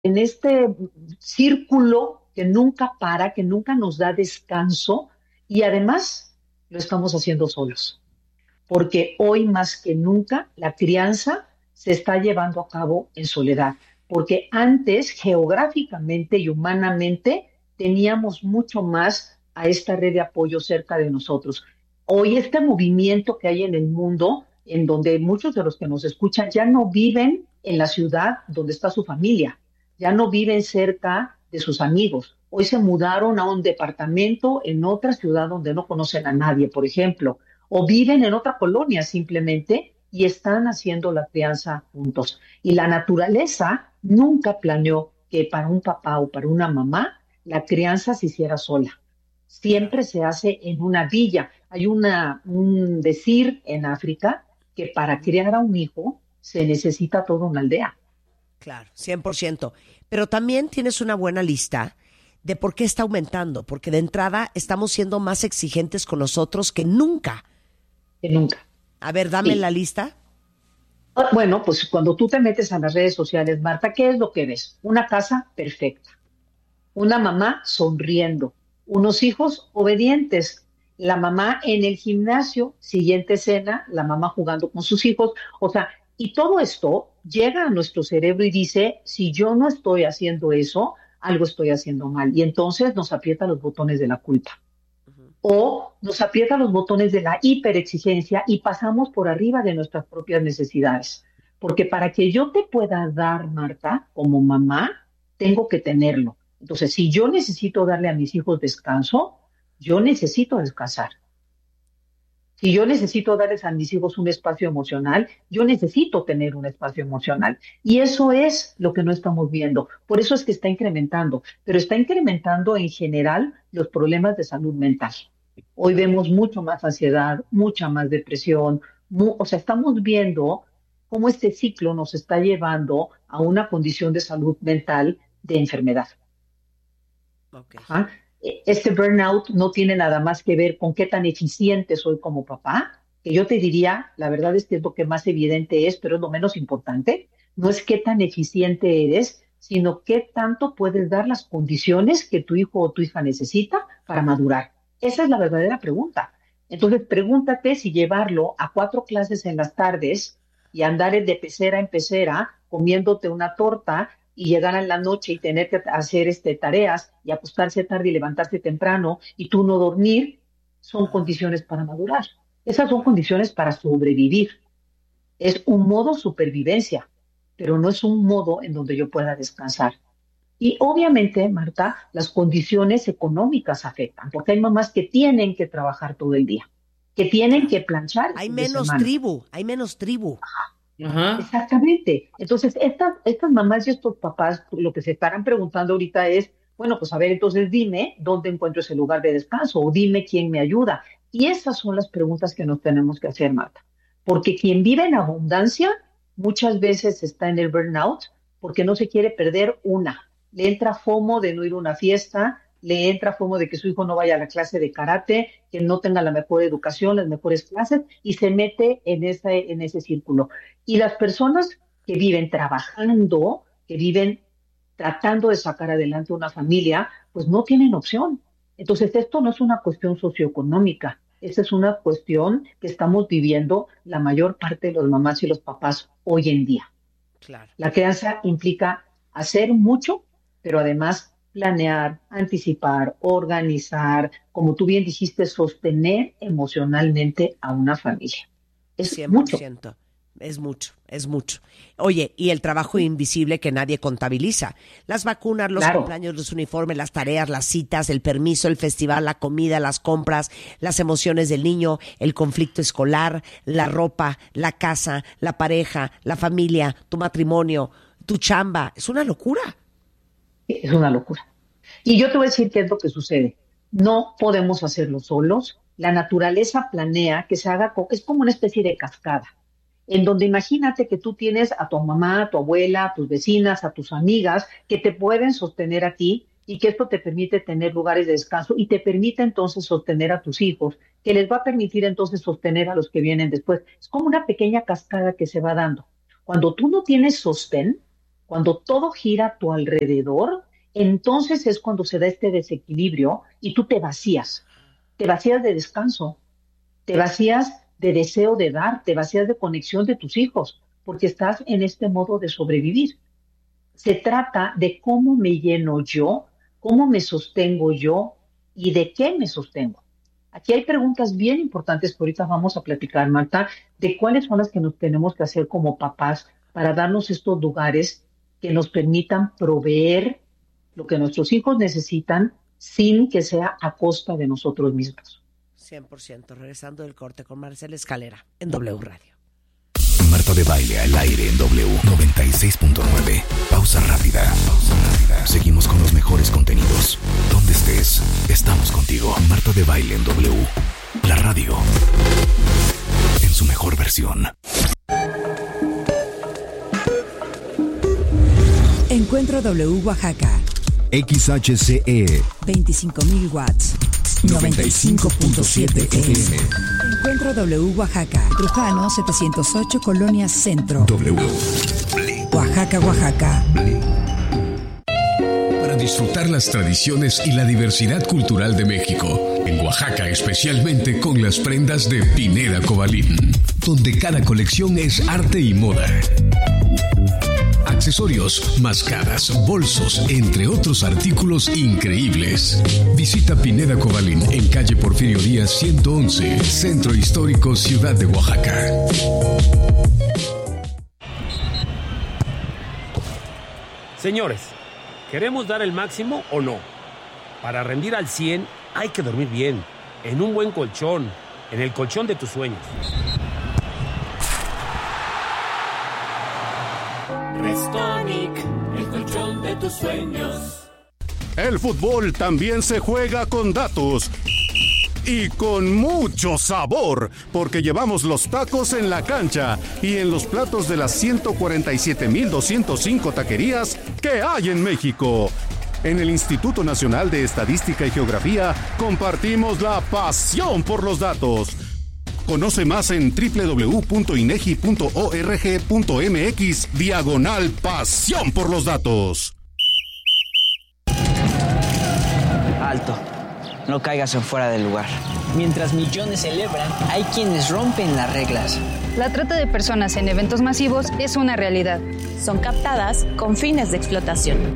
en este círculo que nunca para, que nunca nos da descanso y además lo estamos haciendo solos, porque hoy más que nunca la crianza se está llevando a cabo en soledad, porque antes geográficamente y humanamente teníamos mucho más a esta red de apoyo cerca de nosotros. Hoy este movimiento que hay en el mundo, en donde muchos de los que nos escuchan ya no viven en la ciudad donde está su familia, ya no viven cerca de sus amigos. Hoy se mudaron a un departamento en otra ciudad donde no conocen a nadie, por ejemplo, o viven en otra colonia simplemente y están haciendo la crianza juntos. Y la naturaleza nunca planeó que para un papá o para una mamá la crianza se hiciera sola. Claro, Siempre se hace en una villa. Hay un decir en África que para ujú, criar a un hijo se necesita toda una aldea. claro, 100%. Pero también tienes una buena lista de por qué está aumentando, porque de entrada estamos siendo más exigentes con nosotros que nunca. Que nunca. A ver, dame la Sí. lista. Bueno, pues cuando tú te metes a las redes sociales, Marta, ¿qué es lo que ves? Una casa perfecta, una mamá sonriendo, unos hijos obedientes, la mamá en el gimnasio, siguiente escena, la mamá jugando con sus hijos, o sea, y todo esto llega a nuestro cerebro y dice, si yo no estoy haciendo eso, algo estoy haciendo mal, y entonces nos aprieta los botones de la culpa Ujú. o nos aprieta los botones de la hiperexigencia y pasamos por arriba de nuestras propias necesidades. Porque para que yo te pueda dar, Marta, como mamá, tengo que tenerlo. Entonces, si yo necesito darle a mis hijos descanso, yo necesito descansar. Si yo necesito darles a mis hijos un espacio emocional, yo necesito tener un espacio emocional. Y eso es lo que no estamos viendo. Por eso es que está incrementando, pero está incrementando en general los problemas de salud mental. Hoy vemos mucho más ansiedad, mucha más depresión, o sea, estamos viendo cómo este ciclo nos está llevando a una condición de salud mental de enfermedad. Ok. Ajá. Este burnout no tiene nada más que ver con qué tan eficiente soy como papá, que yo te diría, la verdad es que es lo que más evidente es, pero es lo menos importante. No es qué tan eficiente eres, sino qué tanto puedes dar las condiciones que tu hijo o tu hija necesita para madurar. Esa es la verdadera pregunta. Entonces, pregúntate si llevarlo a 4 clases en las tardes y andar de pecera en pecera comiéndote una torta y llegar en la noche y tener que hacer tareas y acostarse tarde y levantarse temprano y tú no dormir, son Ajá, condiciones para madurar. Esas son claro. condiciones para sobrevivir. Es un modo supervivencia, pero no es un modo en donde yo pueda descansar. Y obviamente, Marta, las condiciones económicas afectan, porque hay mamás que tienen que trabajar todo el día, que tienen Claro. que planchar el Hay fin de menos semana. tribu, hay menos tribu. Ajá. Exactamente. Entonces, estas mamás y estos papás lo que se estarán preguntando ahorita es, bueno, pues a ver, entonces dime dónde encuentro ese lugar de descanso o dime quién me ayuda. Y esas son las preguntas que nos tenemos que hacer, Marta. Porque quien vive en abundancia muchas veces está en el burnout porque no se quiere perder una. Le entra FOMO de no ir a una fiesta, le entra FOMO de que su hijo no vaya a la clase de karate, que no tenga la mejor educación, las mejores clases, y se mete en ese círculo. Y las personas que viven trabajando, que viven tratando de sacar adelante una familia, pues no tienen opción. Entonces, esto no es una cuestión socioeconómica, esta es una cuestión que estamos viviendo la mayor parte de los mamás y los papás hoy en día. Claro. La crianza implica hacer mucho, pero además planear, anticipar, organizar, como tú bien dijiste, sostener emocionalmente a una familia. Es cien por mucho. ciento Es mucho, es mucho. Oye, y el trabajo invisible que nadie contabiliza. Las vacunas, los Claro. cumpleaños, los uniformes, las tareas, las citas, el permiso, el festival, la comida, las compras, las emociones del niño, el conflicto escolar, la ropa, la casa, la pareja, la familia, tu matrimonio, tu chamba. Es una locura. Es una locura. Y yo te voy a decir qué es lo que sucede. No podemos hacerlo solos. La naturaleza planea que se haga, es como una especie de cascada, en donde imagínate que tú tienes a tu mamá, a tu abuela, a tus vecinas, a tus amigas, que te pueden sostener a ti y que esto te permite tener lugares de descanso y te permite entonces sostener a tus hijos, que les va a permitir entonces sostener a los que vienen después. Es como una pequeña cascada que se va dando. Cuando tú no tienes sostén, Cuando todo gira a tu alrededor, entonces es cuando se da este desequilibrio y tú te vacías de descanso, te vacías de deseo de dar, te vacías de conexión de tus hijos, porque estás en este modo de sobrevivir. Se trata de cómo me lleno yo, cómo me sostengo yo y de qué me sostengo. Aquí hay preguntas bien importantes que ahorita vamos a platicar, Marta, de cuáles son las que nos tenemos que hacer como papás para darnos estos lugares que nos permitan proveer lo que nuestros hijos necesitan sin que sea a costa de nosotros mismos. 100%. Regresando del corte con Marcela Escalera en W Radio. Marta de Baile al aire en W 96.9. Pausa rápida. Seguimos con los mejores contenidos. Donde estés, estamos contigo. Marta de Baile en W. La radio en su mejor versión. Encuentro W Oaxaca. XHCE 25,000 watts. 95.7 FM. Encuentro W Oaxaca. Trujano 708, Colonia Centro. W. Oaxaca, Oaxaca. Para disfrutar las tradiciones y la diversidad cultural de México. En Oaxaca, especialmente con las prendas de Pineda Cobalín, donde cada colección es arte y moda. Accesorios, máscaras, bolsos, entre otros artículos increíbles. Visita Pineda Cobalín en calle Porfirio Díaz 111, Centro Histórico, Ciudad de Oaxaca. Señores, ¿queremos dar el máximo o no? Para rendir al 100 hay que dormir bien, en un buen colchón, en el colchón de tus sueños. Restonic, el colchón de tus sueños. El fútbol también se juega con datos y con mucho sabor, porque llevamos los tacos en la cancha y en los platos de las 147,205 taquerías que hay en México. En el Instituto Nacional de Estadística y Geografía compartimos la pasión por los datos. Conoce más en www.inegi.org.mx/pasión por los datos. Alto, no caigas en fuera del lugar. Mientras millones celebran, hay quienes rompen las reglas. La trata de personas en eventos masivos es una realidad. Son captadas con fines de explotación.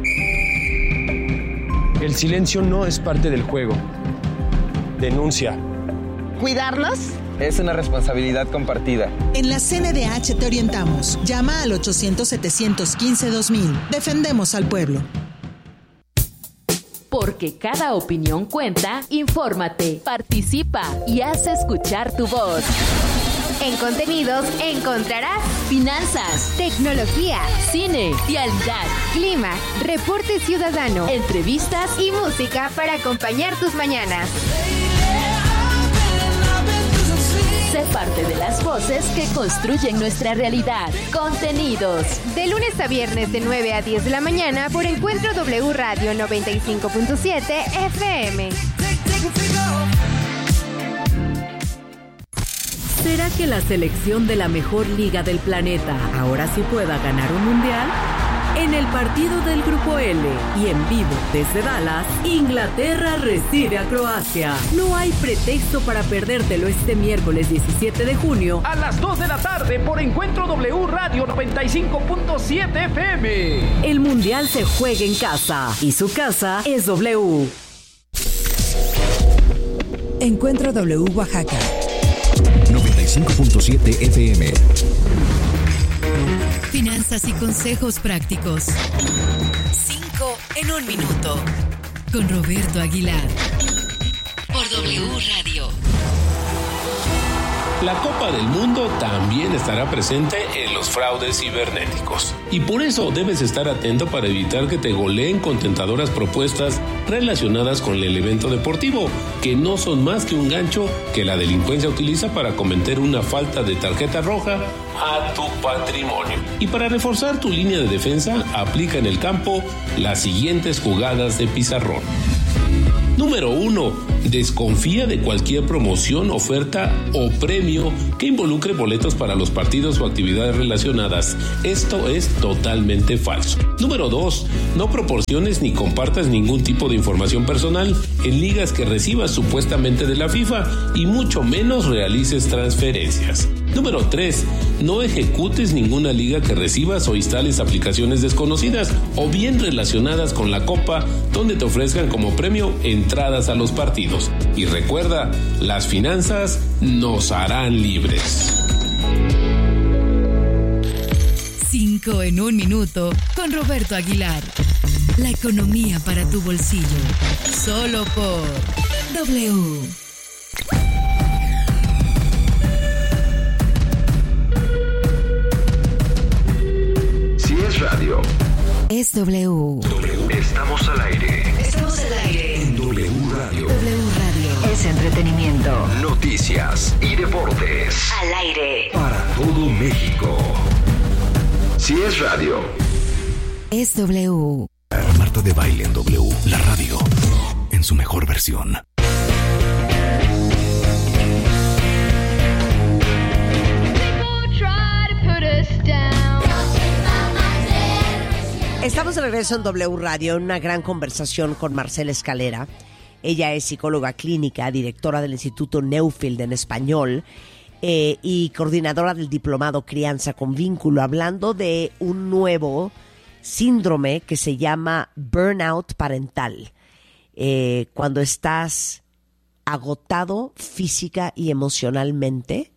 El silencio no es parte del juego. Denuncia. ¿Cuidarnos? Es una responsabilidad compartida. En la CNDH te orientamos. Llama al 800-715-2000. Defendemos al pueblo. Porque cada opinión cuenta, infórmate, participa y haz escuchar tu voz. En Contenidos encontrarás finanzas, tecnología, cine, vialidad, clima, reporte ciudadano, entrevistas y música para acompañar tus mañanas. Sé parte de las voces que construyen nuestra realidad. Contenidos. De lunes a viernes de 9 a 10 de la mañana por Encuentro W Radio 95.7 FM. ¿Será que la selección de la mejor liga del planeta ahora sí pueda ganar un mundial? En el partido del Grupo L y en vivo desde Dallas, Inglaterra recibe a Croacia. No hay pretexto para perdértelo este miércoles 17 de junio a las 2 de la tarde por Encuentro W Radio 95.7 FM. El mundial se juega en casa y su casa es W. Encuentro W Oaxaca 95.7 FM. Finanzas y consejos prácticos. 5 en 1 minuto. Con Roberto Aguilar. Por W Radio. La Copa del Mundo también estará presente en los fraudes cibernéticos. Y por eso debes estar atento para evitar que te goleen con tentadoras propuestas relacionadas con el evento deportivo, que no son más que un gancho que la delincuencia utiliza para cometer una falta de tarjeta roja a tu patrimonio. Y para reforzar tu línea de defensa, aplica en el campo las siguientes jugadas de pizarrón. Número 1. Desconfía de cualquier promoción, oferta o premio que involucre boletos para los partidos o actividades relacionadas. Esto es totalmente falso. Número 2. No proporciones ni compartas ningún tipo de información personal en ligas que recibas supuestamente de la FIFA y mucho menos realices transferencias. Número 3. No ejecutes ninguna liga que recibas o instales aplicaciones desconocidas o bien relacionadas con la Copa donde te ofrezcan como premio entradas a los partidos. Y recuerda, las finanzas nos harán libres. 5 en 1 minuto con Roberto Aguilar. La economía para tu bolsillo. Solo por W. Si es radio, es W. Estamos al aire. Estamos al aire. En W Radio. W Radio. Es entretenimiento. Noticias y deportes. Al aire. Para todo México. Si es radio, es W. Marta de Baile en W. La radio en su mejor versión. Estamos de regreso en W Radio, en una gran conversación con Marcela Escalera. Ella es psicóloga clínica, directora del Instituto Newfield en español y coordinadora del diplomado Crianza con Vínculo, hablando de un nuevo síndrome que se llama burnout parental. Cuando estás agotado física y emocionalmente,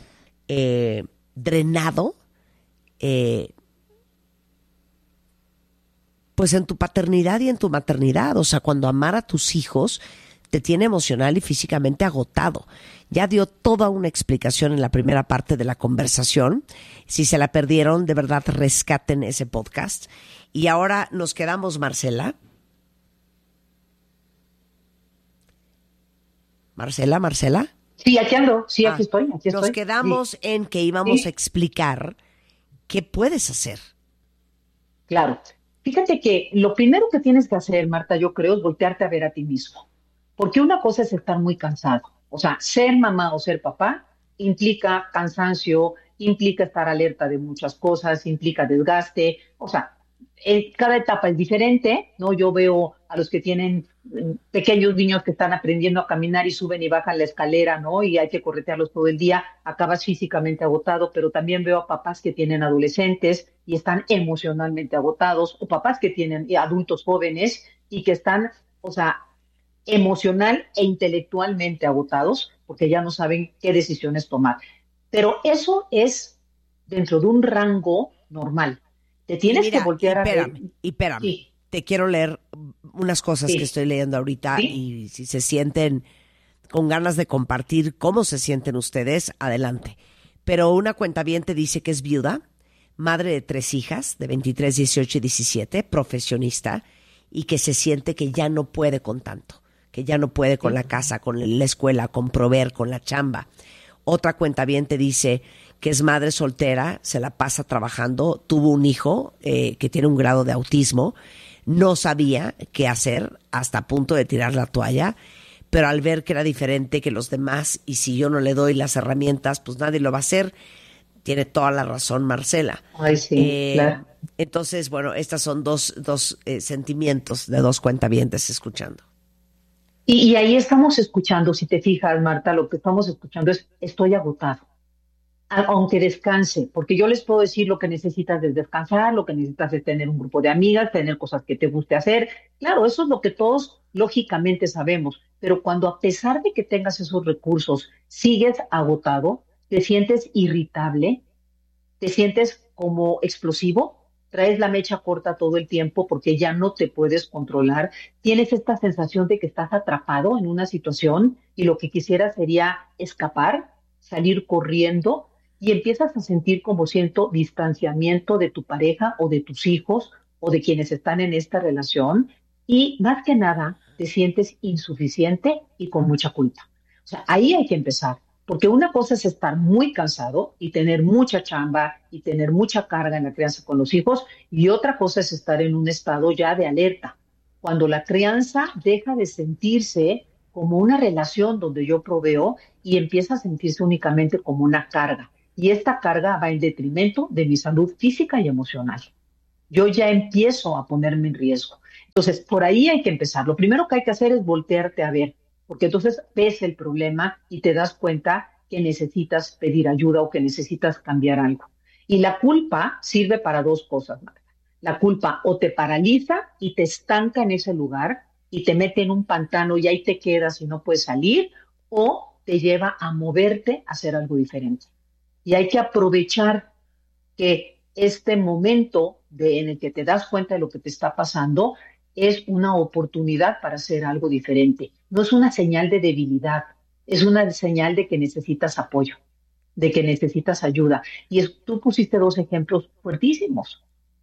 drenado, pues en tu paternidad y en tu maternidad. O sea, cuando amar a tus hijos te tiene emocional y físicamente agotado. Ya dio toda una explicación en la primera parte de la conversación. Si se la perdieron, de verdad rescaten ese podcast. Y ahora nos quedamos, Marcela. Marcela. Sí, aquí ando. Sí, aquí estoy. Nos quedamos en que íbamos a explicar qué puedes hacer. Claro. Fíjate que lo primero que tienes que hacer, Marta, yo creo, es voltearte a ver a ti mismo. Porque una cosa es estar muy cansado. O sea, ser mamá o ser papá implica cansancio, implica estar alerta de muchas cosas, implica desgaste. O sea, cada etapa es diferente, ¿no? Yo veo a los que tienen pequeños niños que están aprendiendo a caminar y suben y bajan la escalera, ¿no? Y hay que corretearlos todo el día, acabas físicamente agotado, pero también veo a papás que tienen adolescentes y están emocionalmente agotados, o papás que tienen adultos jóvenes y que están, o sea, emocional e intelectualmente agotados porque ya no saben qué decisiones tomar. Pero eso es dentro de un rango normal. Te tienes que voltear a ver. Espérame. Sí. Te quiero leer unas cosas que estoy leyendo ahorita y si se sienten con ganas de compartir cómo se sienten ustedes, adelante. Pero una cuentaviente dice que es viuda, madre de 3 hijas, de 23, 18 y 17, profesionista, y que se siente que ya no puede con tanto, que ya no puede con la casa, con la escuela, con proveer, con la chamba. Otra cuentaviente dice que es madre soltera, se la pasa trabajando, tuvo un hijo que tiene un grado de autismo, no sabía qué hacer, hasta a punto de tirar la toalla, pero al ver que era diferente que los demás y si yo no le doy las herramientas, pues nadie lo va a hacer. Tiene toda la razón Marcela. Ay, sí, claro. Entonces, bueno, estas son dos sentimientos de 2 cuentavientes escuchando. Y ahí estamos escuchando, si te fijas, Marta, lo que estamos escuchando es estoy agotado. Aunque descanse, porque yo les puedo decir lo que necesitas es descansar, lo que necesitas es tener un grupo de amigas, tener cosas que te guste hacer. Claro, eso es lo que todos lógicamente sabemos, pero cuando a pesar de que tengas esos recursos, sigues agotado, te sientes irritable, te sientes como explosivo, traes la mecha corta todo el tiempo porque ya no te puedes controlar, tienes esta sensación de que estás atrapado en una situación y lo que quisieras sería escapar, salir corriendo, y empiezas a sentir como cierto distanciamiento de tu pareja o de tus hijos o de quienes están en esta relación, y más que nada te sientes insuficiente y con mucha culpa. O sea, ahí hay que empezar, porque una cosa es estar muy cansado y tener mucha chamba y tener mucha carga en la crianza con los hijos, y otra cosa es estar en un estado ya de alerta. cuando la crianza deja de sentirse como una relación donde yo proveo y empieza a sentirse únicamente como una carga. Y esta carga va en detrimento de mi salud física y emocional. Yo ya empiezo a ponerme en riesgo. Entonces, por ahí hay que empezar. Lo primero que hay que hacer es voltearte a ver, porque entonces ves el problema y te das cuenta que necesitas pedir ayuda o que necesitas cambiar algo. Y la culpa sirve para dos cosas, Marta. La culpa o te paraliza y te estanca en ese lugar y te mete en un pantano y ahí te quedas y no puedes salir, o te lleva a moverte a hacer algo diferente. Y hay que aprovechar que este momento en el que te das cuenta de lo que te está pasando es una oportunidad para hacer algo diferente. No es una señal de debilidad, es una señal de que necesitas apoyo, de que necesitas ayuda. Y tú pusiste dos ejemplos fuertísimos.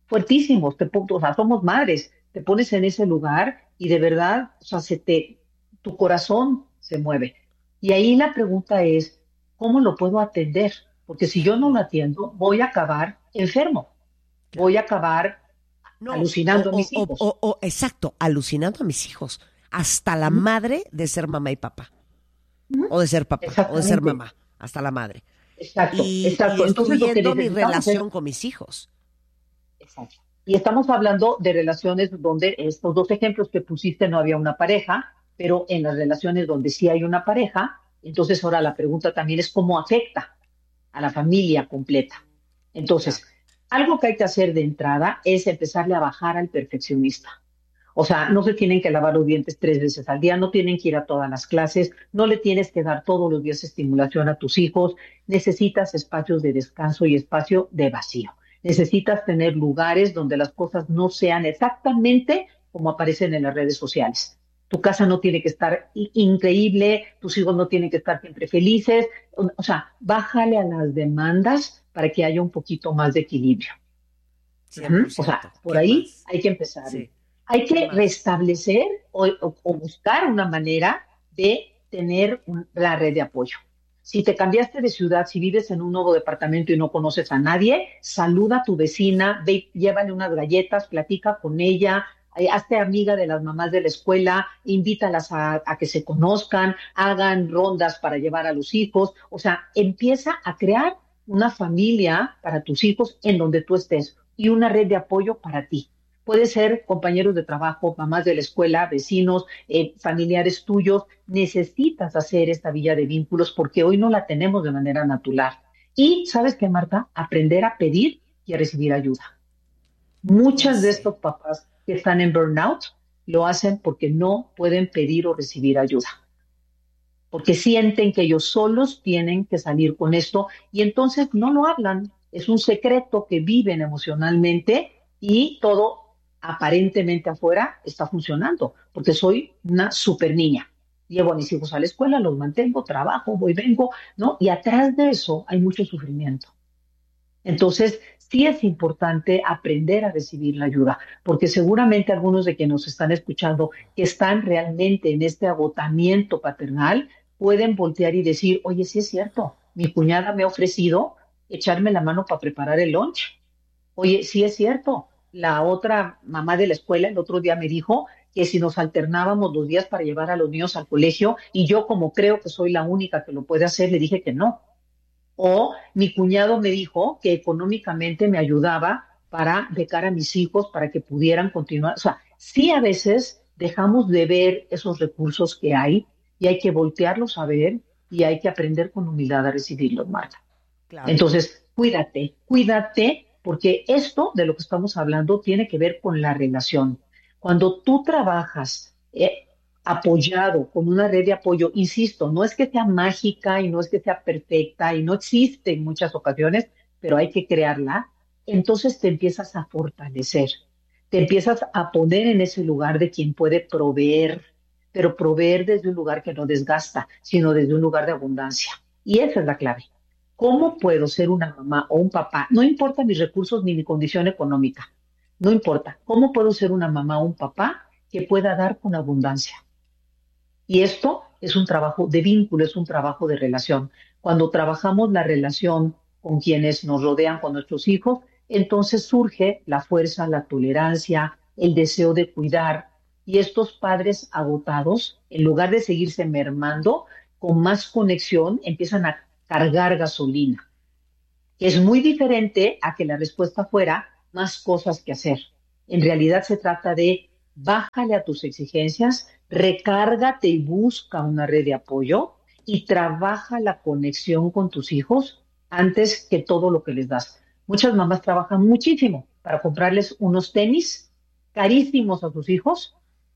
O sea, somos madres, te pones en ese lugar y de verdad, o sea, tu corazón se mueve. Y ahí la pregunta es, ¿cómo lo puedo atender? Porque si yo no lo atiendo, voy a acabar enfermo, voy a acabar alucinando a mis hijos. Exacto, alucinando a mis hijos. Hasta la madre de ser mamá y papá. O de ser papá, o de ser mamá. Hasta la madre. Exacto. Y Entonces, destruyendo mi relación con mis hijos. Exacto. Y estamos hablando de relaciones donde estos dos ejemplos que pusiste no había una pareja, pero en las relaciones donde sí hay una pareja, entonces ahora la pregunta también es cómo afecta a la familia completa. Entonces, algo que hay que hacer de entrada es empezarle a bajar al perfeccionista. O sea, no se tienen que lavar los dientes 3 veces al día, no tienen que ir a todas las clases, no le tienes que dar todos los días estimulación a tus hijos, necesitas espacios de descanso y espacio de vacío. Necesitas tener lugares donde las cosas no sean exactamente como aparecen en las redes sociales. Tu casa no tiene que estar increíble, tus hijos no tienen que estar siempre felices. O sea, bájale a las demandas para que haya un poquito más de equilibrio. O sea, por ahí hay que empezar. Sí. Hay que restablecer o buscar una manera de tener la red de apoyo. Si te cambiaste de ciudad, si vives en un nuevo departamento y no conoces a nadie, saluda a tu vecina, ve, llévale unas galletas, platica con ella, hazte amiga de las mamás de la escuela, invítalas a que se conozcan, hagan rondas para llevar a los hijos. O sea, empieza a crear una familia para tus hijos en donde tú estés y una red de apoyo para ti. Puede ser compañeros de trabajo, mamás de la escuela, vecinos, familiares tuyos. Necesitas hacer esta villa de vínculos porque hoy no la tenemos de manera natural. Y, ¿sabes qué, Marta? Aprender a pedir y a recibir ayuda. Muchas de estos papás que están en burnout lo hacen porque no pueden pedir o recibir ayuda. Porque sienten que ellos solos tienen que salir con esto y entonces no lo hablan. Es un secreto que viven emocionalmente y todo aparentemente afuera está funcionando, porque soy una super niña. Llevo a mis hijos a la escuela, los mantengo, trabajo, voy, vengo, ¿no? Y atrás de eso hay mucho sufrimiento. Entonces, sí es importante aprender a recibir la ayuda, porque seguramente algunos de quienes nos están escuchando que están realmente en este agotamiento paternal pueden voltear y decir, oye, sí es cierto, mi cuñada me ha ofrecido echarme la mano para preparar el lunch. Oye, sí es cierto, la otra mamá de la escuela el otro día me dijo que si nos alternábamos los días para llevar a los niños al colegio y yo como creo que soy la única que lo puede hacer, le dije que no. O mi cuñado me dijo que económicamente me ayudaba para becar a mis hijos para que pudieran continuar. O sea, sí a veces dejamos de ver esos recursos que hay y hay que voltearlos a ver y hay que aprender con humildad a recibirlos, Marta. Claro. Entonces, cuídate, porque esto de lo que estamos hablando tiene que ver con la relación. Cuando tú trabajas apoyado con una red de apoyo, insisto, no es que sea mágica y no es que sea perfecta y no existe en muchas ocasiones, pero hay que crearla, entonces te empiezas a fortalecer, te empiezas a poner en ese lugar de quien puede proveer, pero proveer desde un lugar que no desgasta, sino desde un lugar de abundancia. Y esa es la clave. ¿Cómo puedo ser una mamá o un papá? No importa mis recursos ni mi condición económica. No importa. ¿Cómo puedo ser una mamá o un papá que pueda dar con abundancia? Y esto es un trabajo de vínculo, es un trabajo de relación. Cuando trabajamos la relación con quienes nos rodean, con nuestros hijos, entonces surge la fuerza, la tolerancia, el deseo de cuidar, Y estos padres agotados, en lugar de seguirse mermando, con más conexión empiezan a cargar gasolina, que es muy diferente a que la respuesta fuera más cosas que hacer. En realidad se trata de bájale a tus exigencias, recárgate y busca una red de apoyo y trabaja la conexión con tus hijos antes que todo lo que les das. Muchas mamás trabajan muchísimo para comprarles unos tenis carísimos a sus hijos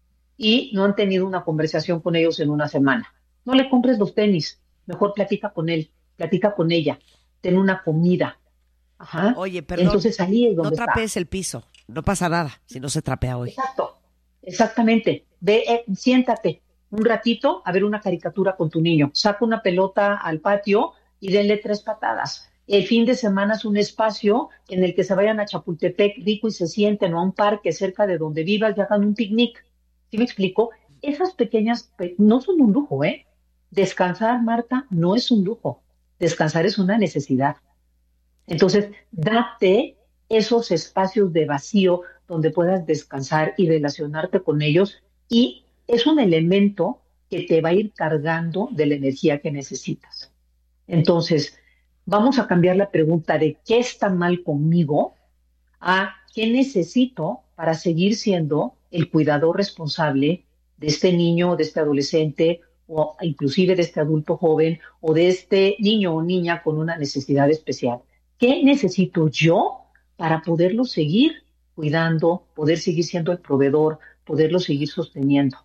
y no han tenido una conversación con ellos en una semana. No le compres los tenis, mejor platica con él, platica con ella, ten una comida. Ajá. Oye, perdón, entonces ahí es donde no trapees el piso, no pasa nada si no se trapea hoy. Exacto, exactamente. Ve, siéntate un ratito a ver una caricatura con tu niño, saca una pelota al patio y denle 3 patadas. El fin de semana es un espacio en el que se vayan a Chapultepec rico y se sienten o a un parque cerca de donde vivas y hagan un picnic. ¿Sí me explico? Esas pequeñas no son un lujo, ¿eh? Descansar, Marta, no es un lujo. Descansar es una necesidad. Entonces, date esos espacios de vacío donde puedas descansar y relacionarte con ellos, y es un elemento que te va a ir cargando de la energía que necesitas. Entonces, vamos a cambiar la pregunta de ¿qué está mal conmigo? A ¿qué necesito para seguir siendo el cuidador responsable de este niño, de este adolescente, o inclusive de este adulto joven, o de este niño o niña con una necesidad especial? ¿Qué necesito yo para poderlo seguir cuidando, poder seguir siendo el proveedor, poderlo seguir sosteniendo?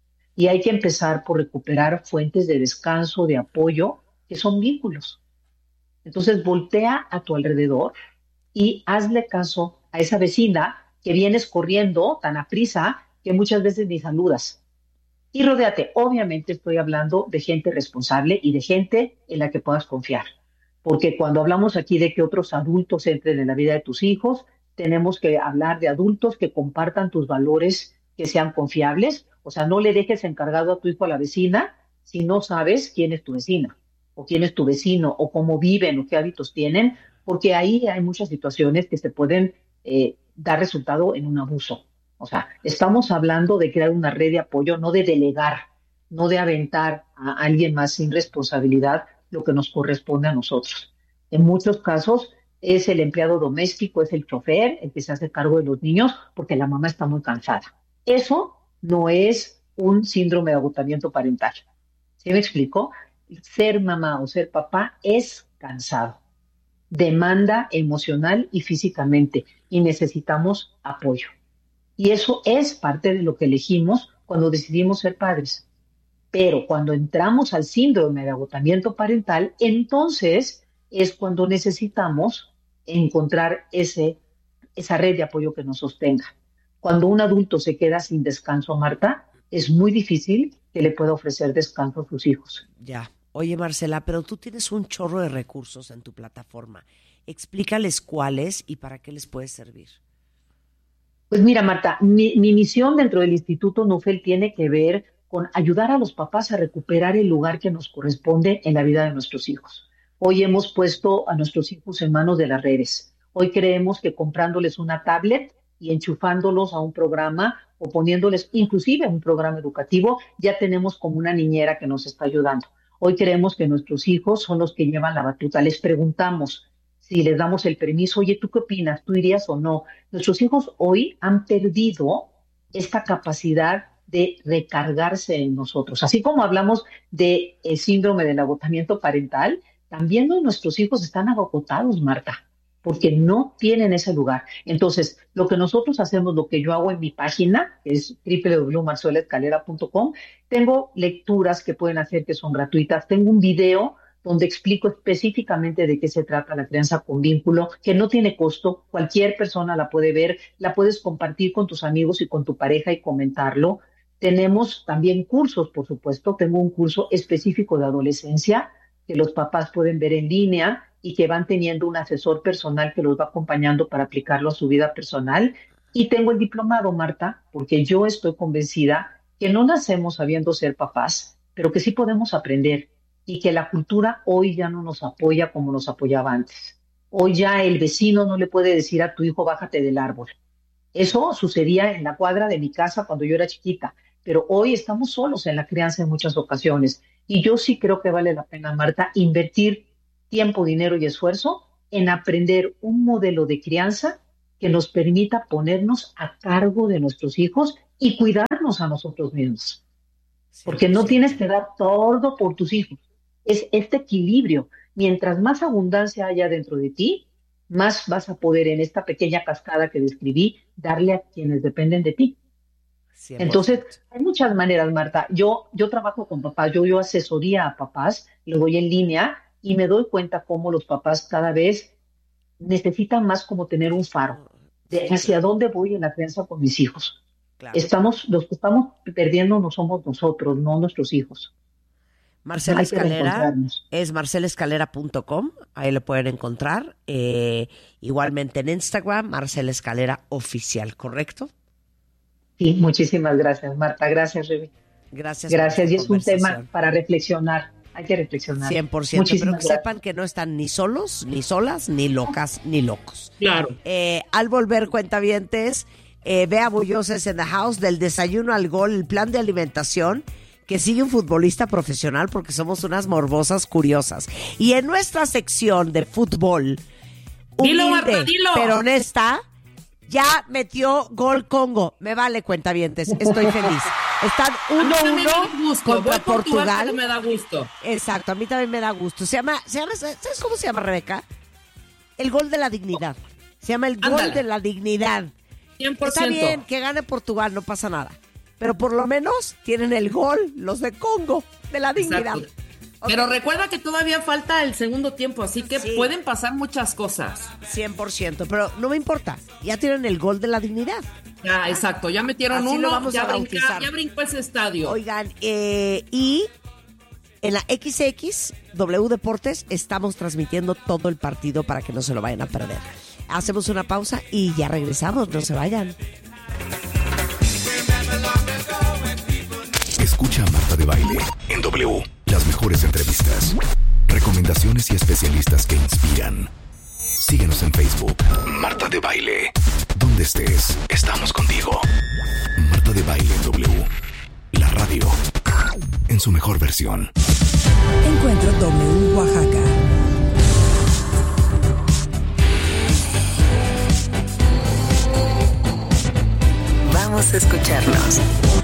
Y hay que empezar por recuperar fuentes de descanso, de apoyo, que son vínculos. Entonces, voltea a tu alrededor y hazle caso a esa vecina que vienes corriendo tan aprisa que muchas veces ni saludas. Y rodéate. Obviamente estoy hablando de gente responsable y de gente en la que puedas confiar. Porque cuando hablamos aquí de que otros adultos entren en la vida de tus hijos, tenemos que hablar de adultos que compartan tus valores, que sean confiables. O sea, no le dejes encargado a tu hijo a la vecina si no sabes quién es tu vecina, o quién es tu vecino, o cómo viven, o qué hábitos tienen, porque ahí hay muchas situaciones que se pueden dar resultado en un abuso. O sea, estamos hablando de crear una red de apoyo, no de delegar, no de aventar a alguien más sin responsabilidad lo que nos corresponde a nosotros. En muchos casos es el empleado doméstico, es el chofer el que se hace cargo de los niños porque la mamá está muy cansada. Eso no es un síndrome de agotamiento parental. ¿Sí me explico? Ser mamá o ser papá es cansado, demanda emocional y físicamente, y necesitamos apoyo. Y eso es parte de lo que elegimos cuando decidimos ser padres. Pero cuando entramos al síndrome de agotamiento parental, entonces es cuando necesitamos encontrar esa red de apoyo que nos sostenga. Cuando un adulto se queda sin descanso, Marta, es muy difícil que le pueda ofrecer descanso a sus hijos. Ya. Oye, Marcela, pero tú tienes un chorro de recursos en tu plataforma. Explícales cuáles y para qué les puede servir. Pues mira, Marta, mi misión dentro del Instituto Nufel tiene que ver con ayudar a los papás a recuperar el lugar que nos corresponde en la vida de nuestros hijos. Hoy hemos puesto a nuestros hijos en manos de las redes. Hoy creemos que comprándoles una tablet y enchufándolos a un programa o poniéndoles inclusive a un programa educativo, ya tenemos como una niñera que nos está ayudando. Hoy creemos que nuestros hijos son los que llevan la batuta. Les preguntamos si les damos el permiso. Oye, ¿tú qué opinas? ¿Tú irías o no? Nuestros hijos hoy han perdido esta capacidad de recargarse en nosotros. Así como hablamos del síndrome del agotamiento parental, también nuestros hijos están agotados, Marta, porque no tienen ese lugar. Entonces, lo que nosotros hacemos, lo que yo hago en mi página, que es www.marcelaescalera.com, tengo lecturas que pueden hacer que son gratuitas, tengo un video donde explico específicamente de qué se trata la crianza con vínculo, que no tiene costo, cualquier persona la puede ver, la puedes compartir con tus amigos y con tu pareja y comentarlo. Tenemos también cursos, por supuesto, tengo un curso específico de adolescencia que los papás pueden ver en línea y que van teniendo un asesor personal que los va acompañando para aplicarlo a su vida personal. Y tengo el diplomado, Marta, porque yo estoy convencida que no nacemos sabiendo ser papás, pero que sí podemos aprender, y que la cultura hoy ya no nos apoya como nos apoyaba antes. Hoy ya el vecino no le puede decir a tu hijo, bájate del árbol. Eso sucedía en la cuadra de mi casa cuando yo era chiquita, pero hoy estamos solos en la crianza en muchas ocasiones. Y yo sí creo que vale la pena, Marta, invertir tiempo, dinero y esfuerzo en aprender un modelo de crianza que nos permita ponernos a cargo de nuestros hijos y cuidarnos a nosotros mismos. Porque no tienes que dar todo por tus hijos. Es este equilibrio. Mientras más abundancia haya dentro de ti, más vas a poder en esta pequeña cascada que describí darle a quienes dependen de ti. 100%. Entonces, hay muchas maneras, Marta. Yo trabajo con papás, yo asesoría a papás, lo doy en línea y me doy cuenta cómo los papás cada vez necesitan más como tener un faro de hacia dónde voy en la crianza con mis hijos. Claro. Los que estamos perdiendo no somos nosotros, no nuestros hijos. Marcela Escalera es marcelescalera.com, ahí lo pueden encontrar. Igualmente en Instagram, Marcela Escalera Oficial, ¿correcto? Sí, muchísimas gracias, Marta. Gracias, Rebe. Gracias. Y es un tema para reflexionar. Hay que reflexionar. 100%, pero que sepan que no están ni solos, ni solas, ni locas, ni locos. Claro. Al volver, cuentavientes, Bea Bulloses en the house, del desayuno al gol, el plan de alimentación que sigue un futbolista profesional porque somos unas morbosas curiosas. Y en nuestra sección de fútbol, dilo, humilde, Marta, dilo. pero honesta, ya metió gol Congo. Me vale, cuentavientes, estoy feliz. Están 1-1 contra Portugal. Pero me da gusto. Exacto, a mí también me da gusto. ¿Sabes cómo se llama, Rebeca? El gol de la dignidad. Se llama el gol de la dignidad. 100%. Está bien que gane Portugal, no pasa nada. Pero por lo menos tienen el gol, los de Congo, de la dignidad. Okay. Pero recuerda que todavía falta el segundo tiempo, así que pueden pasar muchas cosas. 100%, pero no me importa. Ya tienen el gol de la dignidad. Ya, exacto, ya metieron así uno, ya brincó ese estadio. Oigan, y en la XXW Deportes estamos transmitiendo todo el partido para que no se lo vayan a perder. Hacemos una pausa y ya regresamos, no se vayan. Escucha a Marta de Baile en W. Las mejores entrevistas, recomendaciones y especialistas que inspiran. Síguenos en Facebook. Marta de Baile. Donde estés, estamos contigo. Marta de Baile en W. La radio en su mejor versión. Encuentro W Oaxaca. Vamos a escucharnos.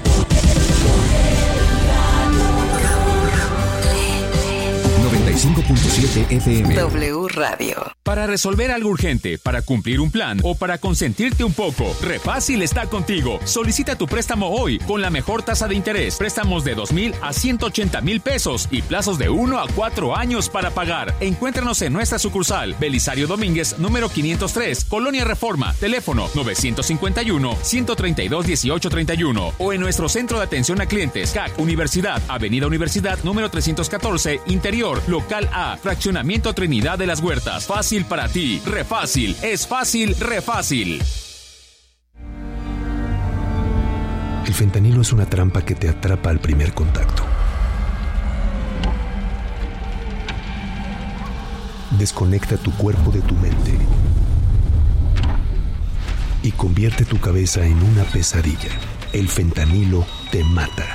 .7 FM. W Radio. Para resolver algo urgente, para cumplir un plan o para consentirte un poco, Refácil está contigo. Solicita tu préstamo hoy con la mejor tasa de interés. Préstamos de 2,000 a 180,000 pesos y plazos de 1 a 4 años para pagar. Encuéntranos en nuestra sucursal, Belisario Domínguez, número 503, Colonia Reforma, teléfono 951-132-1831 o en nuestro centro de atención a clientes, CAC Universidad, Avenida Universidad, número 314, Interior, Local A, Fraccionamiento Trinidad de las Huertas. Fácil para ti. Refácil. Es fácil, Refácil. El fentanilo es una trampa que te atrapa al primer contacto. Desconecta tu cuerpo de tu mente y convierte tu cabeza en una pesadilla. El fentanilo te mata.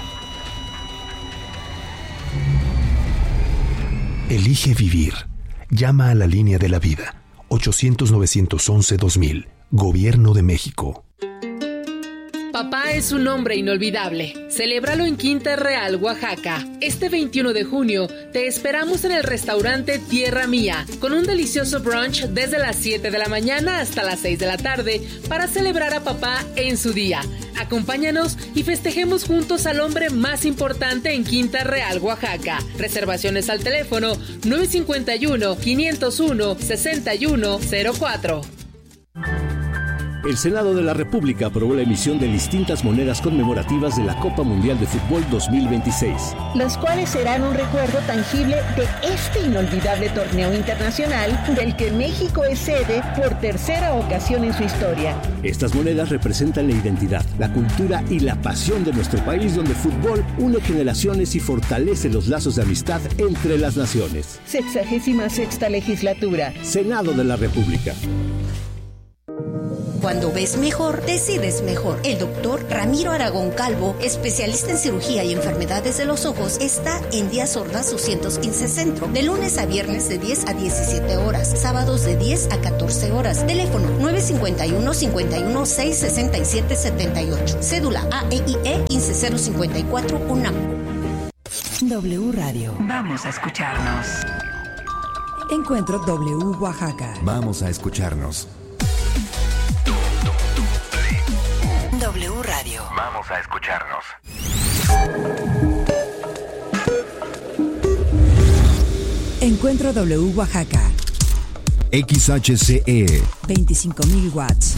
Elige vivir. Llama a la línea de la vida. 800-911-2000. Gobierno de México. Papá es un hombre inolvidable. Celébralo en Quinta Real, Oaxaca. Este 21 de junio te esperamos en el restaurante Tierra Mía con un delicioso brunch desde las 7 de la mañana hasta las 6 de la tarde para celebrar a papá en su día. Acompáñanos y festejemos juntos al hombre más importante en Quinta Real, Oaxaca. Reservaciones al teléfono 951-501-6104. El Senado de la República aprobó la emisión de distintas monedas conmemorativas de la Copa Mundial de Fútbol 2026. Los cuales serán un recuerdo tangible de este inolvidable torneo internacional del que México es sede por tercera ocasión en su historia. Estas monedas representan la identidad, la cultura y la pasión de nuestro país, donde el fútbol une generaciones y fortalece los lazos de amistad entre las naciones. 66ª legislatura. Senado de la República. Cuando ves mejor, decides mejor. El doctor Ramiro Aragón Calvo, especialista en cirugía y enfermedades de los ojos, está en Díaz Ordaz 215 Centro, de lunes a viernes de 10 a 17 horas, sábados de 10 a 14 horas. Teléfono 951-51-667-78. Cédula AEIE 15054 UNAM. W Radio. Vamos a escucharnos. Encuentro W Oaxaca. Vamos a escucharnos. W Radio. Vamos a escucharnos. Encuentro W Oaxaca. XHCE 25,000 watts.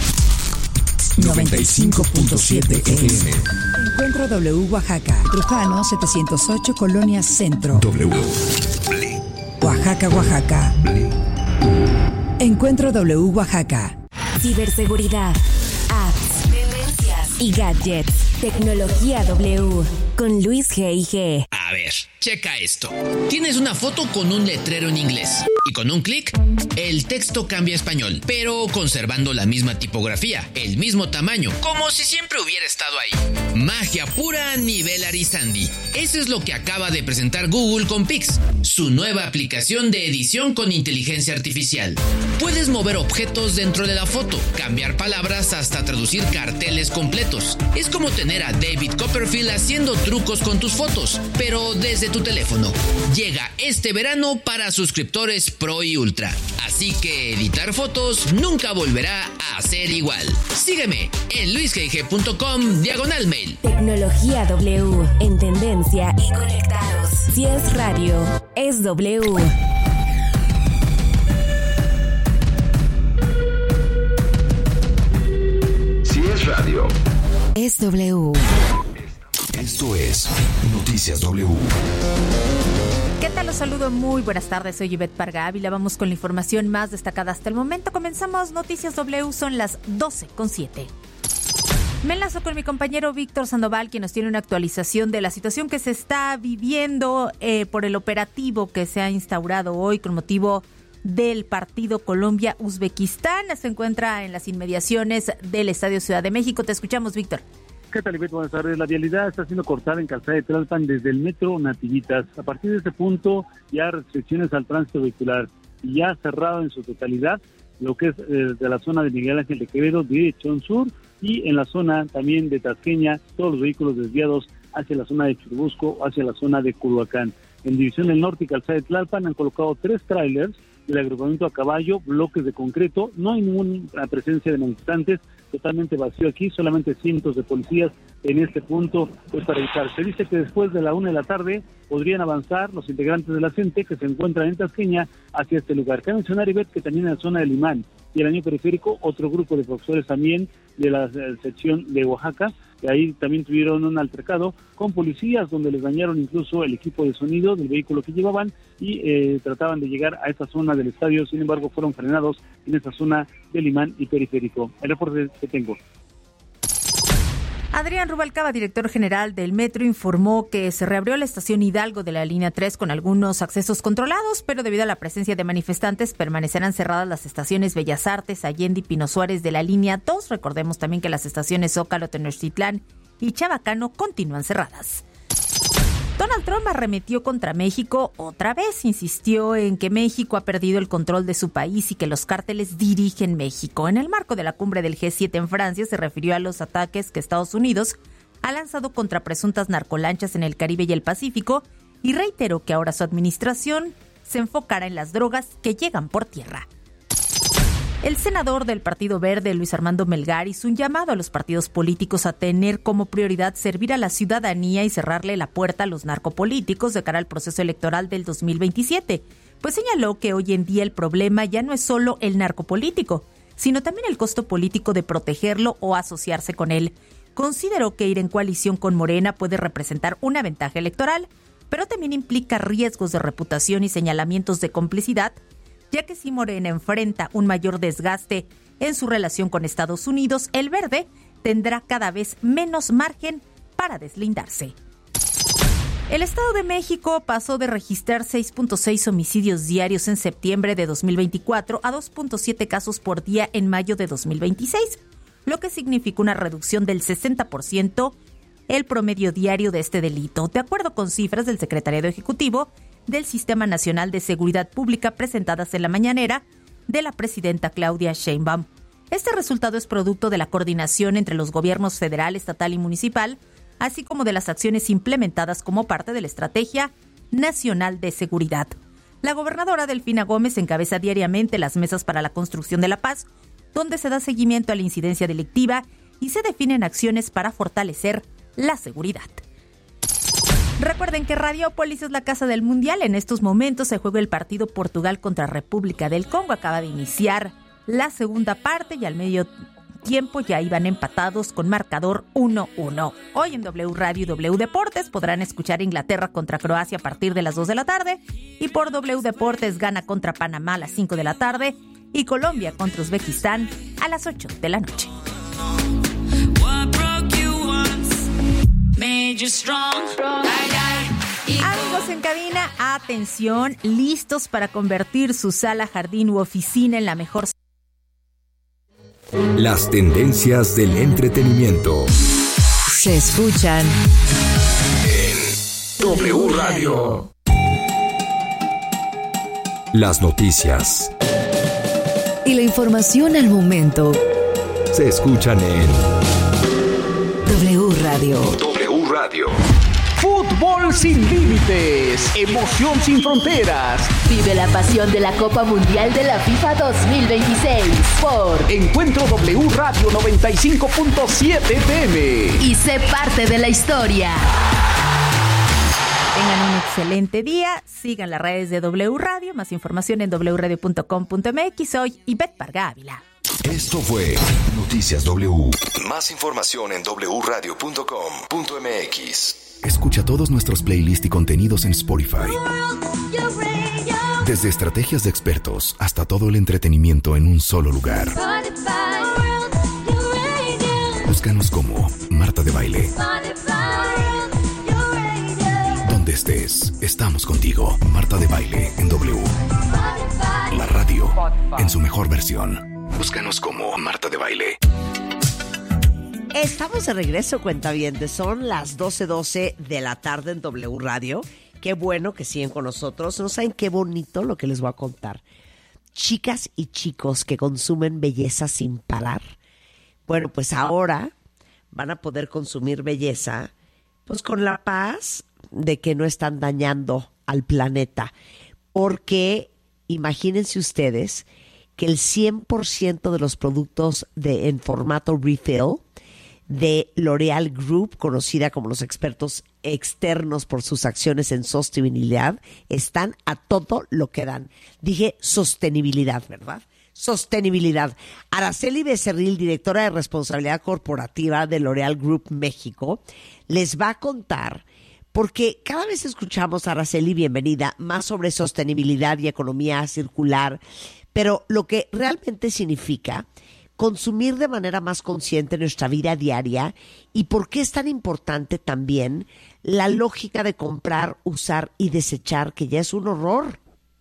95.7 FM. Encuentro W Oaxaca. Trujano 708 Colonia Centro. W. Oaxaca, Oaxaca. Encuentro W Oaxaca. Ciberseguridad, apps, tendencias y gadgets. Tecnología W con Luis G.I.G. A ver, checa esto. Tienes una foto con un letrero en inglés y con un clic, el texto cambia a español, pero conservando la misma tipografía, el mismo tamaño, como si siempre hubiera estado ahí. Magia pura nivel Arizandi. Eso es lo que acaba de presentar Google con Pix, su nueva aplicación de edición con inteligencia artificial. Puedes mover objetos dentro de la foto, cambiar palabras hasta traducir carteles completos. Es como tener a David Copperfield haciendo trucos con tus fotos, pero desde tu teléfono. Llega este verano para suscriptores Pro y Ultra. Así que editar fotos nunca volverá a ser igual. Sígueme en luisgig.com/mail. Tecnología W en tendencia y conectados. Si es radio, es W. Si es radio, es W. Esto es Noticias W. ¿Qué tal? Los saludo, muy buenas tardes, soy Ivette Parga Ávila. Vamos con la información más destacada hasta el momento. Comenzamos Noticias W, son las 12:07. Me enlazo con mi compañero Víctor Sandoval, quien nos tiene una actualización de la situación que se está viviendo por el operativo que se ha instaurado hoy con motivo del partido Colombia-Uzbekistán. Se encuentra en las inmediaciones del Estadio Ciudad de México. Te escuchamos, Víctor. ¿Qué tal, Ivette? Buenas tardes. La vialidad está siendo cortada en Calzada de Tlalpan desde el metro Nativitas. A partir de este punto ya restricciones al tránsito vehicular y ya cerrado en su totalidad lo que es de la zona de Miguel Ángel de Quevedo, dirección sur, y en la zona también de Tasqueña, todos los vehículos desviados hacia la zona de Churubusco o hacia la zona de Culhuacán. En División del Norte y Calzada de Tlalpan han colocado 3 trailers del agrupamiento a caballo, bloques de concreto. No hay ninguna presencia de manifestantes, totalmente vacío aquí, solamente cientos de policías en este punto, pues para evitar. Se dice que después de la 1 de la tarde podrían avanzar los integrantes de la CENTE que se encuentran en Tasqueña hacia este lugar. Cabe mencionar, Ivette, que también en la zona del Limán y el Año Periférico, otro grupo de profesores también de la sección de Oaxaca, que ahí también tuvieron un altercado con policías donde les dañaron incluso el equipo de sonido del vehículo que llevaban y trataban de llegar a esta zona del estadio. Sin embargo, fueron frenados en esta zona del Limán y Periférico. El reporte que tengo. Adrián Rubalcaba, director general del Metro, informó que se reabrió la estación Hidalgo de la línea 3 con algunos accesos controlados, pero debido a la presencia de manifestantes permanecerán cerradas las estaciones Bellas Artes, Allende y Pino Suárez de la línea 2. Recordemos también que las estaciones Zócalo, Tenochtitlán y Chabacano continúan cerradas. Donald Trump arremetió contra México otra vez, insistió en que México ha perdido el control de su país y que los cárteles dirigen México. En el marco de la cumbre del G7 en Francia se refirió a los ataques que Estados Unidos ha lanzado contra presuntas narcolanchas en el Caribe y el Pacífico y reiteró que ahora su administración se enfocará en las drogas que llegan por tierra. El senador del Partido Verde, Luis Armando Melgar, hizo un llamado a los partidos políticos a tener como prioridad servir a la ciudadanía y cerrarle la puerta a los narcopolíticos de cara al proceso electoral del 2027, pues señaló que hoy en día el problema ya no es solo el narcopolítico, sino también el costo político de protegerlo o asociarse con él. Consideró que ir en coalición con Morena puede representar una ventaja electoral, pero también implica riesgos de reputación y señalamientos de complicidad, ya que si Morena enfrenta un mayor desgaste en su relación con Estados Unidos, el Verde tendrá cada vez menos margen para deslindarse. El Estado de México pasó de registrar 6.6 homicidios diarios en septiembre de 2024 a 2.7 casos por día en mayo de 2026, lo que significa una reducción del 60% el promedio diario de este delito, de acuerdo con cifras del Secretariado Ejecutivo del Sistema Nacional de Seguridad Pública presentadas en la mañanera de la presidenta Claudia Sheinbaum. Este resultado es producto de la coordinación entre los gobiernos federal, estatal y municipal, así como de las acciones implementadas como parte de la Estrategia Nacional de Seguridad. La gobernadora Delfina Gómez encabeza diariamente las mesas para la construcción de la paz, donde se da seguimiento a la incidencia delictiva y se definen acciones para fortalecer la seguridad. Recuerden que Radiópolis es la casa del Mundial. En estos momentos se juega el partido Portugal contra República del Congo. Acaba de iniciar la segunda parte y al medio tiempo ya iban empatados con marcador 1-1. Hoy en W Radio y W Deportes podrán escuchar Inglaterra contra Croacia a partir de las 2 de la tarde y por W Deportes Ghana contra Panamá a las 5 de la tarde y Colombia contra Uzbekistán a las 8 de la noche. Amigos en cabina, atención, listos para convertir su sala, jardín u oficina en la mejor. Las tendencias del entretenimiento se escuchan en W Radio. Las noticias y la información al momento se escuchan en W Radio. W Radio. Fútbol sin límites, emoción sin fronteras. Vive la pasión de la Copa Mundial de la FIFA 2026 por Encuentro W Radio 95.7 FM. Y sé parte de la historia. Tengan un excelente día, sigan las redes de W Radio, más información en wradio.com.mx. Soy Ivette Parga Ávila. Esto fue Noticias W. Más información en wradio.com.mx. Escucha todos nuestros playlists y contenidos en Spotify. Desde estrategias de expertos hasta todo el entretenimiento en un solo lugar. Búscanos como Marta de Baile. Donde estés, estamos contigo. Marta de Baile en W. La radio en su mejor versión. Búscanos como Marta de Baile. Estamos de regreso, cuentavientes. Son las 12:12 de la tarde en W Radio. Qué bueno que siguen con nosotros. No saben qué bonito lo que les voy a contar. Chicas y chicos que consumen belleza sin parar. Bueno, pues ahora van a poder consumir belleza pues con la paz de que no están dañando al planeta. Porque imagínense ustedes que el 100% de los productos en formato refill de L'Oréal Group, conocida como los expertos externos por sus acciones en sostenibilidad, están a todo lo que dan. Dije sostenibilidad, ¿verdad? Sostenibilidad. Araceli Becerril, directora de responsabilidad corporativa de L'Oréal Group México, les va a contar, porque cada vez escuchamos, Araceli, bienvenida, más sobre sostenibilidad y economía circular, pero lo que realmente significa consumir de manera más consciente nuestra vida diaria y por qué es tan importante también la lógica de comprar, usar y desechar, que ya es un horror.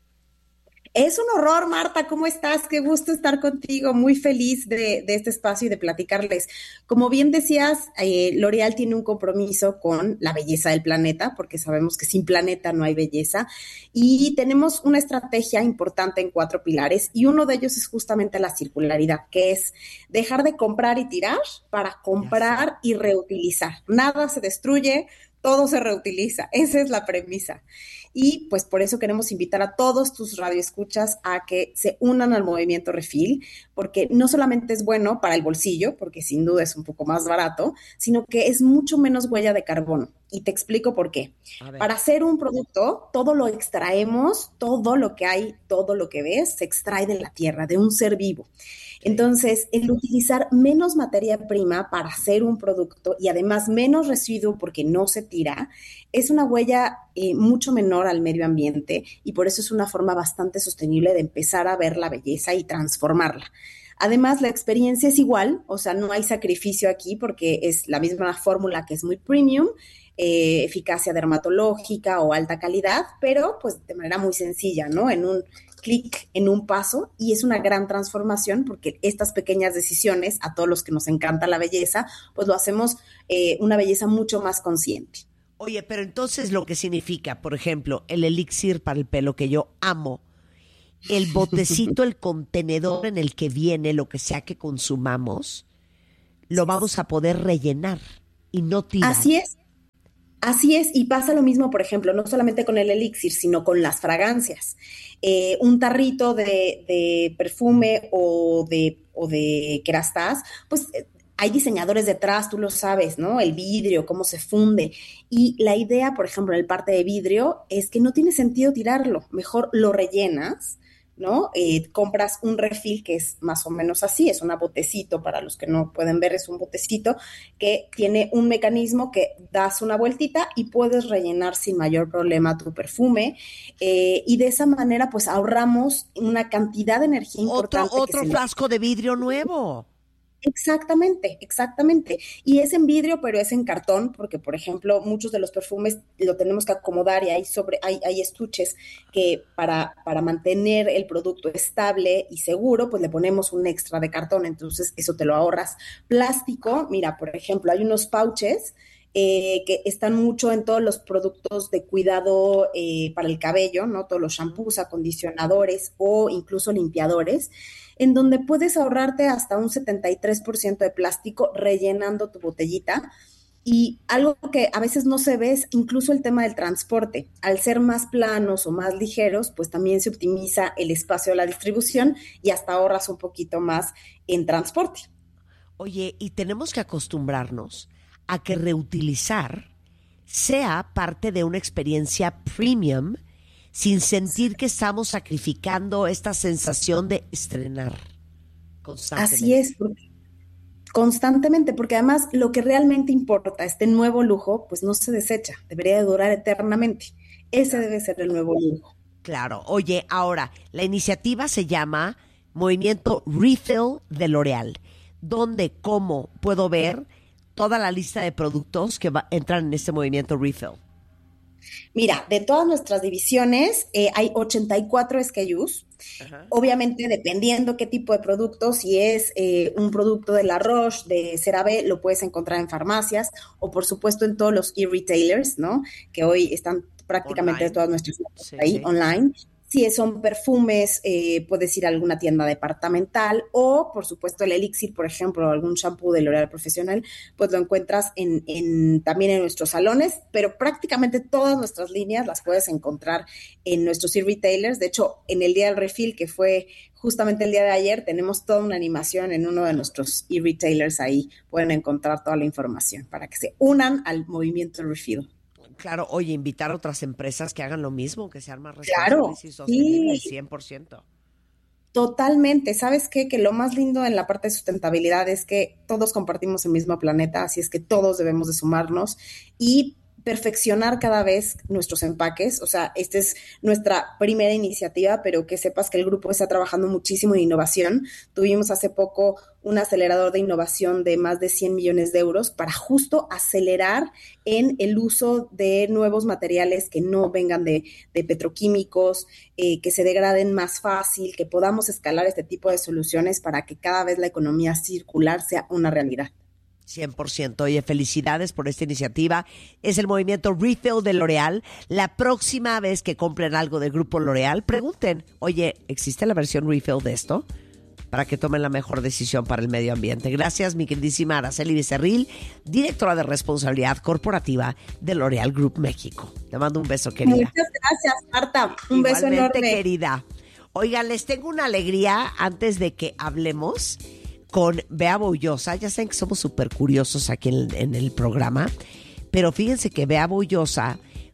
Es un horror, Marta, ¿cómo estás? Qué gusto estar contigo, muy feliz de este espacio y de platicarles. Como bien decías, L'Oréal tiene un compromiso con la belleza del planeta, porque sabemos que sin planeta no hay belleza, y tenemos una estrategia importante en 4 pilares, y uno de ellos es justamente la circularidad, que es dejar de comprar y tirar para comprar y reutilizar. Nada se destruye, todo se reutiliza, esa es la premisa. Y pues por eso queremos invitar a todos tus radioescuchas a que se unan al movimiento Refill, porque no solamente es bueno para el bolsillo, porque sin duda es un poco más barato, sino que es mucho menos huella de carbono. Y te explico por qué. Para hacer un producto, todo lo extraemos, todo lo que hay, todo lo que ves, se extrae de la tierra, de un ser vivo. Entonces, el utilizar menos materia prima para hacer un producto y además menos residuo porque no se tira, es una huella mucho menor al medio ambiente y por eso es una forma bastante sostenible de empezar a ver la belleza y transformarla. Además, la experiencia es igual, o sea, no hay sacrificio aquí porque es la misma fórmula que es muy premium, eficacia dermatológica o alta calidad, pero pues de manera muy sencilla, ¿no? En un clic, en un paso, y es una gran transformación porque estas pequeñas decisiones, a todos los que nos encanta la belleza, pues lo hacemos una belleza mucho más consciente. Oye, pero entonces lo que significa, por ejemplo, el elixir para el pelo que yo amo, el botecito, el contenedor en el que viene lo que sea que consumamos, lo vamos a poder rellenar y no tirar. Así es, y pasa lo mismo, por ejemplo, no solamente con el elixir, sino con las fragancias. Un tarrito de perfume o de Kerastase, pues hay diseñadores detrás, tú lo sabes, ¿no? El vidrio, cómo se funde. Y la idea, por ejemplo, en el parte de vidrio, es que no tiene sentido tirarlo. Mejor lo rellenas, ¿no? Compras un refill que es más o menos así, es un botecito, para los que no pueden ver, es un botecito que tiene un mecanismo que das una vueltita y puedes rellenar sin mayor problema tu perfume, y de esa manera pues ahorramos una cantidad de energía importante. Otro frasco de vidrio nuevo. Exactamente. Y es en vidrio, pero es en cartón, porque, por ejemplo, muchos de los perfumes lo tenemos que acomodar y hay estuches que para mantener el producto estable y seguro, pues le ponemos un extra de cartón, entonces eso te lo ahorras. Plástico, mira, por ejemplo, hay unos pouches que están mucho en todos los productos de cuidado para el cabello, ¿no? Todos los shampoos, acondicionadores o incluso limpiadores, en donde puedes ahorrarte hasta un 73% de plástico rellenando tu botellita. Y algo que a veces no se ve es incluso el tema del transporte. Al ser más planos o más ligeros, pues también se optimiza el espacio de la distribución y hasta ahorras un poquito más en transporte. Oye, y tenemos que acostumbrarnos a que reutilizar sea parte de una experiencia premium, sin sentir que estamos sacrificando esta sensación de estrenar constantemente. Así es, constantemente, porque además lo que realmente importa, este nuevo lujo, pues no se desecha, debería de durar eternamente. Ese debe ser el nuevo lujo. Claro. Oye, ahora, la iniciativa se llama Movimiento Refill de L'Oréal. ¿Dónde, cómo puedo ver toda la lista de productos que entran en este movimiento Refill? Mira, de todas nuestras divisiones hay 84 SKUs. Ajá. Obviamente, dependiendo qué tipo de producto, si es un producto de La Roche, de CeraVe, lo puedes encontrar en farmacias o, por supuesto, en todos los e-retailers, ¿no? Que hoy están prácticamente online. Todas nuestras ahí online. Si son perfumes, puedes ir a alguna tienda departamental o, por supuesto, el elixir, por ejemplo, algún shampoo de L'Oréal Profesional, pues lo encuentras también en nuestros salones, pero prácticamente todas nuestras líneas las puedes encontrar en nuestros e-retailers. De hecho, en el Día del Refill, que fue justamente el día de ayer, tenemos toda una animación en uno de nuestros e-retailers. Ahí pueden encontrar toda la información para que se unan al movimiento Refill. Claro, oye, invitar a otras empresas que hagan lo mismo, que sean más responsables y sostenibles, sí. 100%. Totalmente. ¿Sabes qué? Que lo más lindo en la parte de sustentabilidad es que todos compartimos el mismo planeta, así es que todos debemos de sumarnos y perfeccionar cada vez nuestros empaques. O sea, esta es nuestra primera iniciativa, pero que sepas que el grupo está trabajando muchísimo en innovación. Tuvimos hace poco un acelerador de innovación de más de 100 millones de euros para justo acelerar en el uso de nuevos materiales que no vengan de petroquímicos, que se degraden más fácil, que podamos escalar este tipo de soluciones para que cada vez la economía circular sea una realidad. 100%. Oye, felicidades por esta iniciativa. Es el movimiento Refill de L'Oréal. La próxima vez que compren algo del grupo L'Oréal, pregunten, oye, ¿existe la versión Refill de esto? Para que tomen la mejor decisión para el medio ambiente. Gracias, mi queridísima Araceli Becerril, directora de Responsabilidad Corporativa de L'Oréal Group México. Te mando un beso, querida. Muchas gracias, Marta. Un beso enorme. Querida. Oigan, les tengo una alegría antes de que hablemos con Bea Boullosa. Ya saben que somos súper curiosos aquí en el programa, pero fíjense que Bea Boullosa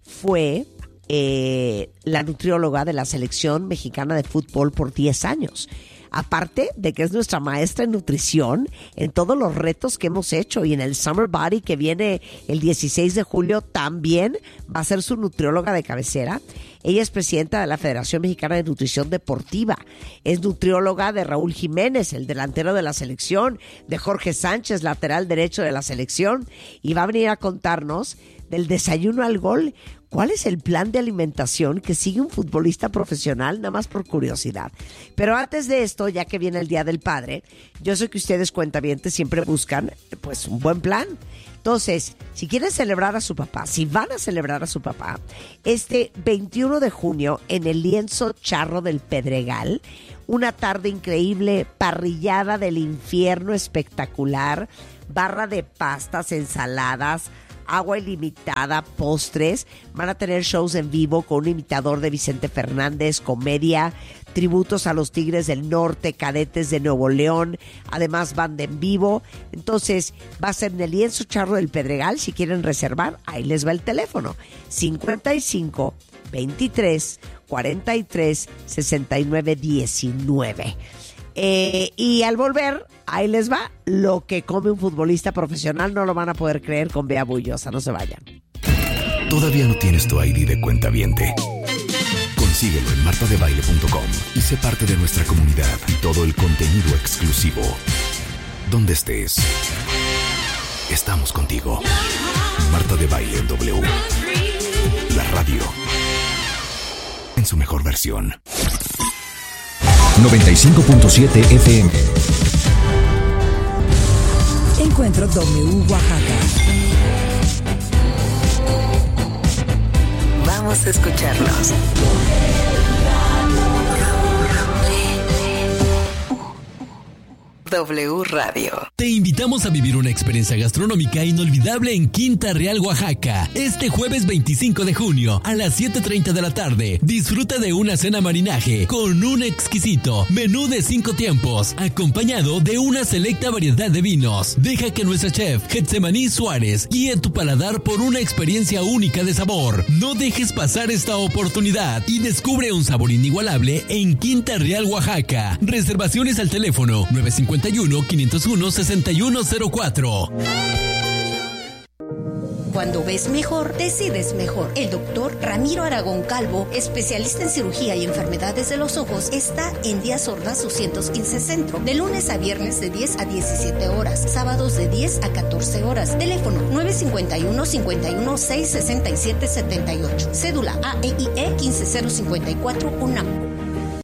fue la nutrióloga de la selección mexicana de fútbol por 10 años. Aparte de que es nuestra maestra en nutrición en todos los retos que hemos hecho, y en el Summer Body que viene el 16 de julio también va a ser su nutrióloga de cabecera. Ella es presidenta de la Federación Mexicana de Nutrición Deportiva. Es nutrióloga de Raúl Jiménez, el delantero de la selección, de Jorge Sánchez, lateral derecho de la selección, y va a venir a contarnos del desayuno al gol. ¿Cuál es el plan de alimentación que sigue un futbolista profesional? Nada más por curiosidad. Pero antes de esto, ya que viene el Día del Padre, yo sé que ustedes, cuentavientes, siempre buscan pues un buen plan. Entonces, si quieren celebrar a su papá, si van a celebrar a su papá, este 21 de junio en el Lienzo Charro del Pedregal, una tarde increíble, parrillada del infierno espectacular, barra de pastas, ensaladas, agua ilimitada, postres. Van a tener shows en vivo con un imitador de Vicente Fernández, comedia, tributos a los Tigres del Norte, Cadetes de Nuevo León, además banda en vivo. Entonces va a ser en el Lienzo Charro del Pedregal. Si quieren reservar, ahí les va el teléfono: 55 23 43 69 19. Y al volver, ahí les va lo que come un futbolista profesional. No lo van a poder creer con Bea Bullosa. No se vayan. ¿Todavía no tienes tu ID de cuentaviente? Consíguelo en martadebaile.com y sé parte de nuestra comunidad y todo el contenido exclusivo. Donde estés, estamos contigo. Marta de Baile en W. La radio en su mejor versión. 95.7 FM. Encuentro W Oaxaca. Vamos a escucharlos. W Radio. Te invitamos a vivir una experiencia gastronómica inolvidable en Quinta Real, Oaxaca. Este jueves 25 de junio a las 7:30 de la tarde. Disfruta de una cena marinaje con un exquisito menú de 5 tiempos, acompañado de una selecta variedad de vinos. Deja que nuestra chef, Getsemaní Suárez, guíe tu paladar por una experiencia única de sabor. No dejes pasar esta oportunidad y descubre un sabor inigualable en Quinta Real, Oaxaca. Reservaciones al teléfono 951-501-6104. Cuando ves mejor, decides mejor. El doctor Ramiro Aragón Calvo, especialista en cirugía y enfermedades de los ojos, está en Díaz Ordaz 215 Centro, de lunes a viernes de 10 a 17 horas, sábados de 10 a 14 horas. Teléfono 951-51-667-78. Cédula AEIE 15054 UNAM.